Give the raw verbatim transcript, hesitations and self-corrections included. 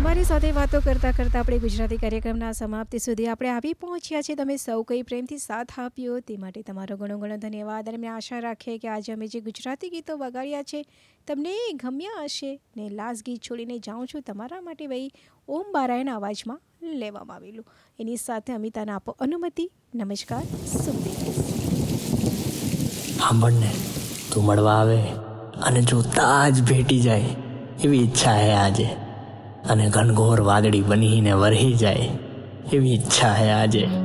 તમારી સાથે વાતો કરતાં કરતાં આપણે ગુજરાતી કાર્યક્રમના સમાપ્તિ સુધી આપણે આવી પહોંચ્યા છે. તમે સૌ કંઈ પ્રેમથી સાથ આપ્યો તે માટે તમારો ઘણો ઘણો ધન્યવાદ. અને મેં આશા રાખીએ કે આજે અમે જે ગુજરાતી ગીતો વગાડ્યા છે તમને ગમ્યા હશે. ને લાસ્ટ ગીત છોડીને જાઉં છું તમારા માટે ભાઈ ઓમ બારાયના અવાજમાં લેવામાં આવેલું. એની સાથે અમિતાને આપો અનુમતિ. નમસ્કાર. સુખદેવ સાંભળને, તું મળવા આવે અને જોતા જ ભેટી જાય એવી ઈચ્છા હે આજે, અને ઘનઘોર વાદળી બનીને વરહી જાય એવી ઈચ્છા હે આજે.